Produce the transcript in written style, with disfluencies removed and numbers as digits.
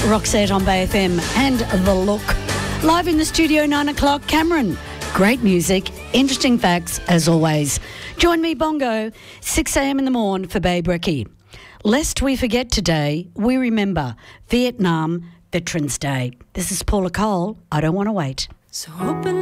Roxette on Bay FM and The Look. Live in the studio, 9 o'clock, Cameron. Great music, interesting facts, as always. Join me, Bongo, 6 a.m. in the morn for Babe Recce. Lest we forget today, we remember Vietnam Veterans Day. This is Paula Cole. I don't want to wait. So open